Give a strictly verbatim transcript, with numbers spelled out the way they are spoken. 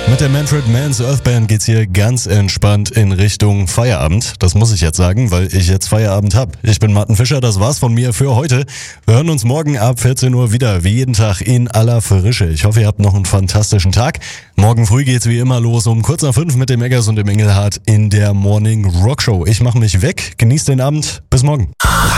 Mit der Manfred Mann's Earth Band geht's hier ganz entspannt in Richtung Feierabend. Das muss ich jetzt sagen, weil ich jetzt Feierabend hab. Ich bin Martin Fischer, das war's von mir für heute. Wir hören uns morgen ab vierzehn Uhr wieder, wie jeden Tag in aller Frische. Ich hoffe, ihr habt noch einen fantastischen Tag. Morgen früh geht's wie immer los um kurz nach fünf mit dem Eggers und dem Engelhardt in der Morning Rock Show. Ich mache mich weg, genießt den Abend, bis morgen.